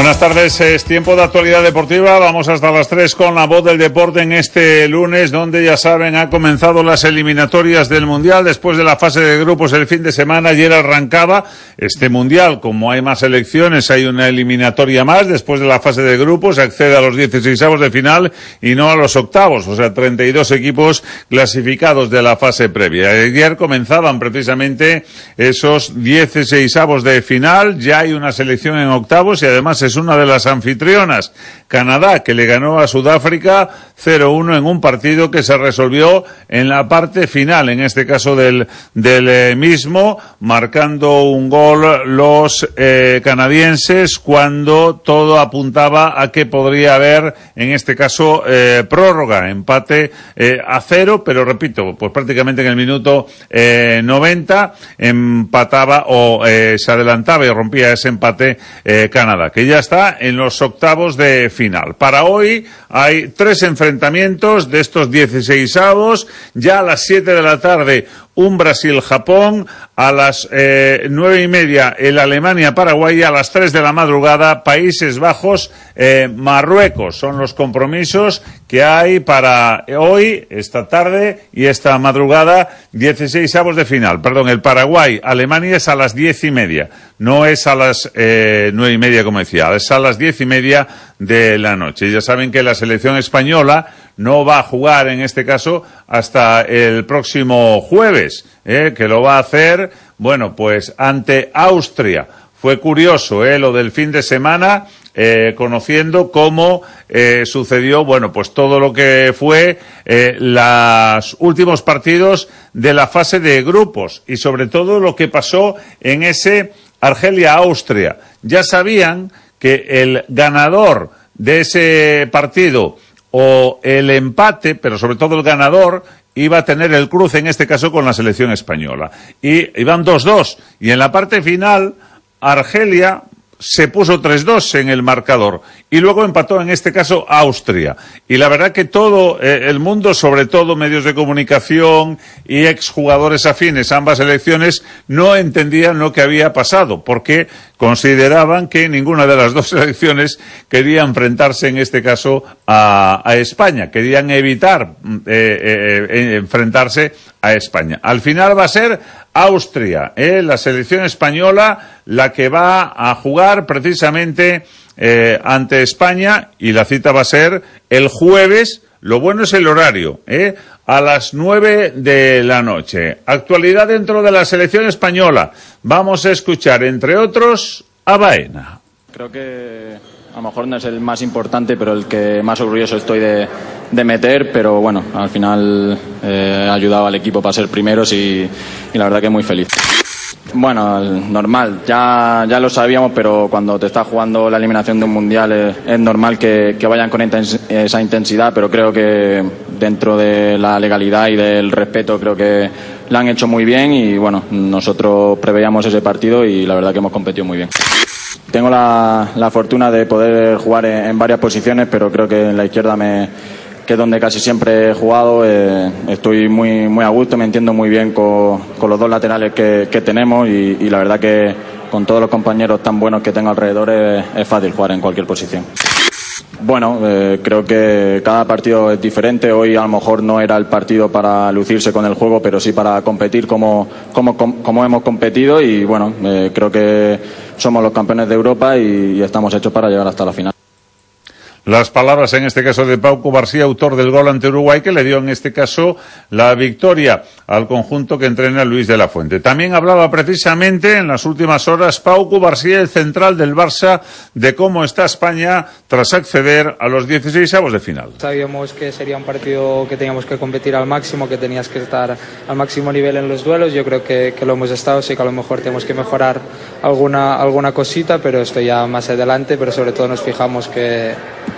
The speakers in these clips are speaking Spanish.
Buenas tardes, es tiempo de actualidad deportiva. Vamos hasta las 3 con la voz del deporte en este lunes, donde ya saben, ha comenzado las eliminatorias del Mundial después de la fase de grupos el fin de semana. Ayer arrancaba este Mundial. Como hay más selecciones, hay una eliminatoria más. Después de la fase de grupos se accede a los 16avos de final y no a los octavos, o sea, 32 equipos clasificados de la fase previa. Ayer comenzaban precisamente esos 16avos de final. Ya hay una selección en octavos y además es una de las anfitrionas, Canadá, que le ganó a Sudáfrica 0-1 en un partido que se resolvió en la parte final, en este caso del mismo, marcando un gol los canadienses cuando todo apuntaba a que podría haber, en este caso, prórroga, empate a 0, pero repito, pues prácticamente en el minuto 90 empataba o se adelantaba y rompía ese empate Canadá, que ya está en los octavos de final. Para hoy hay 3 enfrentamientos de estos 16avos. Ya a las 7 de la tarde un Brasil-Japón, a las 9:30 el Alemania-Paraguay y a las 3 de la madrugada Países Bajos-Marruecos. Son los compromisos que hay para hoy, esta tarde y esta madrugada, 16avos de final. Perdón, el Paraguay-Alemania es a las 10:30, no es a las 9:30 como decía, es a las 10:30 de la noche. Ya saben que la selección española no va a jugar en este caso hasta el próximo jueves, que lo va a hacer, bueno, pues ante Austria. Fue curioso, lo del fin de semana, conociendo cómo sucedió, bueno, pues todo lo que fue los últimos partidos de la fase de grupos y sobre todo lo que pasó en ese Argelia-Austria. Ya sabían que el ganador de ese partido o el empate, pero sobre todo el ganador, iba a tener el cruce, en este caso, con la selección española. Y iban 2-2. Y en la parte final, Argelia se puso 3-2 en el marcador. Y luego empató, en este caso, Austria. Y la verdad que todo el mundo, sobre todo medios de comunicación y exjugadores afines a ambas selecciones, no entendían lo que había pasado, porque consideraban que ninguna de las dos selecciones quería enfrentarse, en este caso, a España. Querían evitar enfrentarse a España. Al final va a ser Austria, la selección española, la que va a jugar precisamente ante España, y la cita va a ser el jueves. Lo bueno es el horario, a las 9 de la noche. Actualidad dentro de la selección española. Vamos a escuchar, entre otros, a Baena. Creo que a lo mejor no es el más importante, pero el que más orgulloso estoy de meter, pero bueno, al final he ayudado al equipo para ser primeros y la verdad que muy feliz. Bueno, normal, ya lo sabíamos, pero cuando te estás jugando la eliminación de un mundial es normal que vayan con esa intensidad, pero creo que dentro de la legalidad y del respeto creo que lo han hecho muy bien y bueno, nosotros preveíamos ese partido y la verdad que hemos competido muy bien. Tengo la fortuna de poder jugar en varias posiciones, pero creo que en la izquierda que es donde casi siempre he jugado, estoy muy a gusto, me entiendo muy bien con los dos laterales que tenemos y la verdad que con todos los compañeros tan buenos que tengo alrededor es fácil jugar en cualquier posición. Bueno, creo que cada partido es diferente. Hoy a lo mejor no era el partido para lucirse con el juego, pero sí para competir como hemos competido y bueno, creo que somos los campeones de Europa y estamos hechos para llegar hasta la final. Las palabras, en este caso, de Pau Cubarsí, autor del gol ante Uruguay, que le dio, en este caso, la victoria al conjunto que entrena Luis de la Fuente. También hablaba precisamente en las últimas horas Pau Cubarsí, el central del Barça, de cómo está España tras acceder a los 16avos de final. Sabíamos que sería un partido que teníamos que competir al máximo, que tenías que estar al máximo nivel en los duelos. Yo creo que lo hemos estado, sí que a lo mejor tenemos que mejorar alguna cosita, pero esto ya más adelante, pero sobre todo nos fijamos que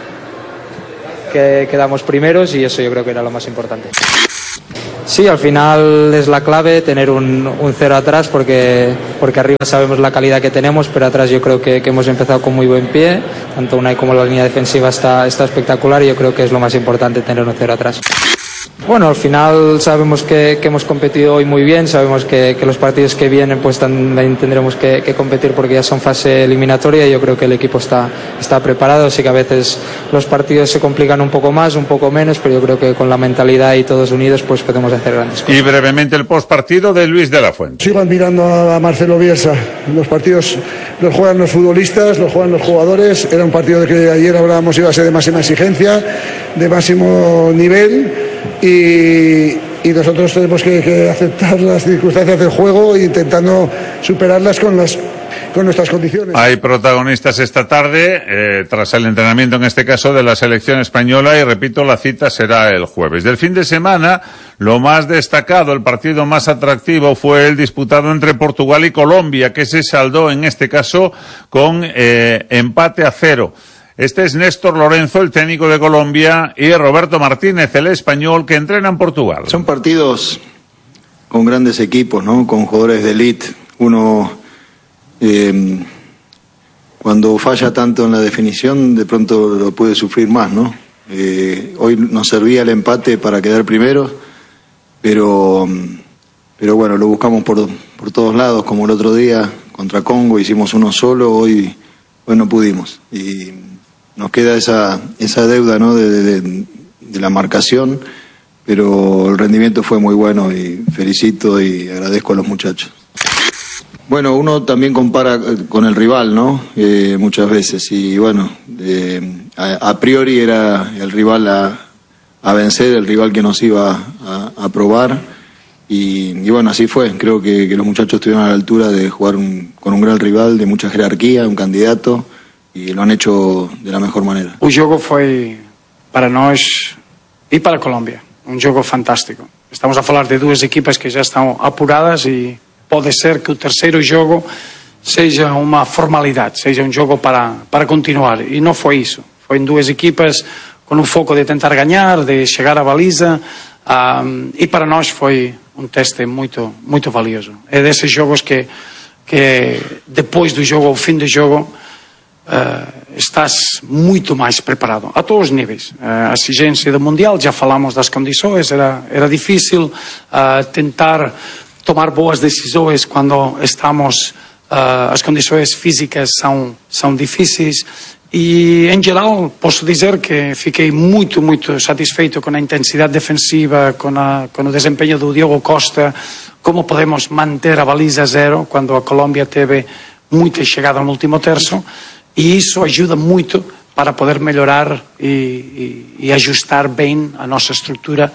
quedamos primeros y eso yo creo que era lo más importante. Sí, al final es la clave tener un 0 atrás porque arriba sabemos la calidad que tenemos, pero atrás yo creo que hemos empezado con muy buen pie, tanto Unai como la línea defensiva está espectacular y yo creo que es lo más importante tener un 0 atrás. Bueno, al final sabemos que hemos competido hoy muy bien, sabemos que los partidos que vienen pues también tendremos que competir porque ya son fase eliminatoria y yo creo que el equipo está preparado, así que a veces los partidos se complican un poco más, un poco menos, pero yo creo que con la mentalidad y todos unidos pues podemos hacer grandes cosas. Y brevemente el postpartido de Luis de la Fuente. Sigo admirando a Marcelo Bielsa. Los partidos los juegan los futbolistas, los juegan los jugadores. Era un partido que ayer hablábamos iba a ser de máxima exigencia, de máximo nivel. Y nosotros tenemos que aceptar las circunstancias del juego e intentando superarlas con nuestras condiciones. Hay protagonistas esta tarde, tras el entrenamiento en este caso de la selección española, y repito, la cita será el jueves. Del fin de semana, lo más destacado, el partido más atractivo fue el disputado entre Portugal y Colombia, que se saldó en este caso con empate a 0. Este es Néstor Lorenzo, el técnico de Colombia, y Roberto Martínez, el español, que entrena en Portugal. Son partidos con grandes equipos, ¿no? Con jugadores de élite. Uno, cuando falla tanto en la definición, de pronto lo puede sufrir más, ¿no? Hoy nos servía el empate para quedar primeros, pero bueno, lo buscamos por todos lados, como el otro día contra Congo, hicimos uno solo, hoy no pudimos. Y nos queda esa deuda, ¿no? de la marcación, pero el rendimiento fue muy bueno y felicito y agradezco a los muchachos. Bueno, uno también compara con el rival, ¿no? Muchas veces, y bueno, a priori era el rival a vencer, el rival que nos iba a probar, y bueno, así fue. Creo que los muchachos estuvieron a la altura de jugar con un gran rival de mucha jerarquía, un candidato, e lo han hecho de la mejor maneira. O jogo foi, para nós e para a Colômbia, um jogo fantástico. Estamos a falar de duas equipas que já estão apuradas e pode ser que o terceiro jogo seja uma formalidade, seja um jogo para continuar. E não foi isso. Foi em duas equipas com o foco de tentar ganhar, de chegar à baliza, e para nós foi um teste muito, muito valioso. É desses jogos que depois do jogo, ao fim do jogo, estás muito mais preparado a todos os níveis. A exigência do Mundial, já falamos das condições, era difícil tentar tomar boas decisões quando estamos, as condições físicas são difíceis, e em geral posso dizer que fiquei muito, muito satisfeito com a intensidade defensiva, com o desempenho do Diogo Costa, como podemos manter a baliza zero quando a Colômbia teve muita chegada no último terço. E isso ajuda muito para poder melhorar e ajustar bem a nossa estrutura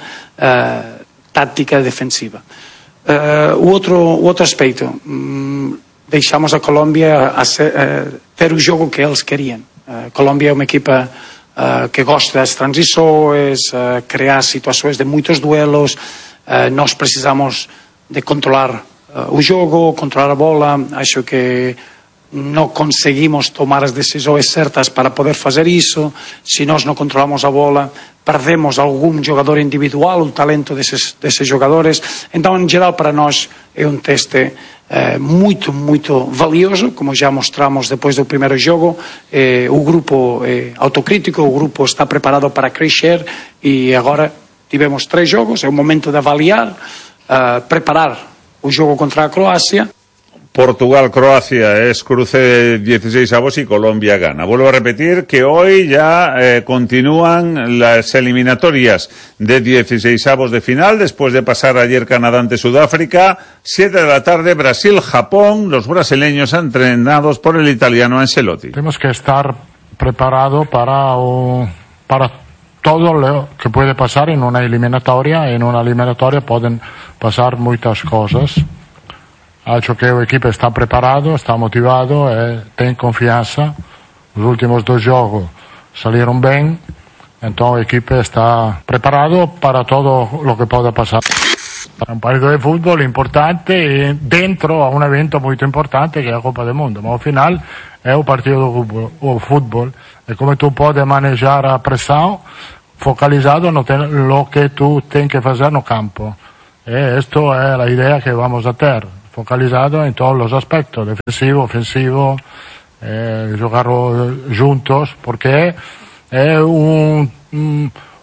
tática defensiva. O outro aspecto, deixamos a Colômbia ter o jogo que eles queriam. A Colômbia é uma equipa que gosta das transições, criar situações de muitos duelos. Nós precisamos de controlar o jogo, controlar a bola. Acho que não conseguimos tomar as decisões certas para poder fazer isso. Se nós não controlamos a bola, perdemos algum jogador individual, o talento desses jogadores. Então, em geral, para nós é um teste muito, muito valioso, como já mostramos depois do primeiro jogo. O grupo é autocrítico, o grupo está preparado para crescer, e agora tivemos 3 jogos, é o momento de avaliar, preparar o jogo contra a Croácia. Portugal-Croacia es cruce de 16avos y Colombia gana. Vuelvo a repetir que hoy ya continúan las eliminatorias de 16avos de final, después de pasar ayer Canadá ante Sudáfrica. 7 de la tarde, Brasil-Japón, los brasileños entrenados por el italiano Ancelotti. Tenemos que estar preparados para todo lo que puede pasar en una eliminatoria. En una eliminatoria pueden pasar muchas cosas. Acho que el equipo está preparado, está motivado, tiene confianza. Los últimos 2 juegos salieron bien, entonces el equipo está preparado para todo lo que pueda pasar. Es un partido de fútbol importante y dentro a un evento muy importante que es la Copa del Mundo, pero al final es un partido de fútbol. Y como tú puedes manejar a presión focalizado en lo que tú tienes que hacer en el campo. Esto es la idea que vamos a tener. Focalizado en todos los aspectos, defensivo, ofensivo, jugar juntos, porque es un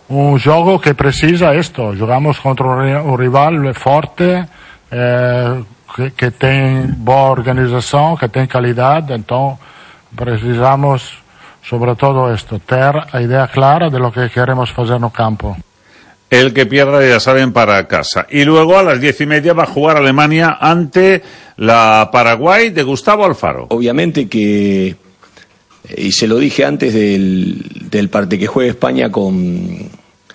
un gioco che precisa esto. Jugamos contra un rival forte, que tiene buena organización, que tiene calidad, entonces precisamos sobre todo esto, tener idea clara de lo que queremos hacer en el campo. El que pierda, ya saben, para casa. Y luego a las 10:30 va a jugar Alemania ante la Paraguay de Gustavo Alfaro. Obviamente que, y se lo dije antes del partido que juegue España con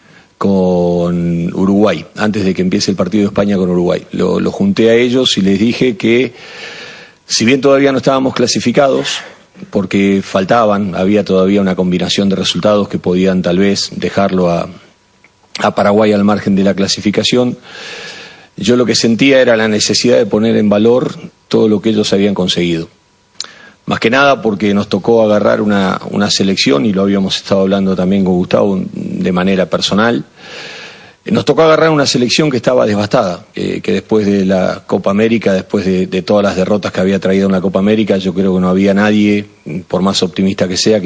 Uruguay, antes de que empiece el partido de España con Uruguay. Lo junté a ellos y les dije que, si bien todavía no estábamos clasificados, porque había todavía una combinación de resultados que podían tal vez dejarlo a Paraguay al margen de la clasificación, yo lo que sentía era la necesidad de poner en valor todo lo que ellos habían conseguido. Más que nada porque nos tocó agarrar una selección, y lo habíamos estado hablando también con Gustavo de manera personal. Nos tocó agarrar una selección que estaba devastada, que después de la Copa América, después de todas las derrotas que había traído en la Copa América, yo creo que no había nadie, por más optimista que sea, que